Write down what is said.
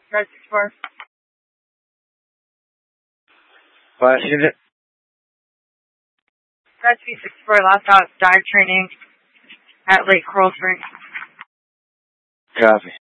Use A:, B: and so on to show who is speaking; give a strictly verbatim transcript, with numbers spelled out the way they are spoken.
A: Red six four.
B: Last unit.
A: Red two six four, last out dive training at Lake Coral Springs.
B: Copy.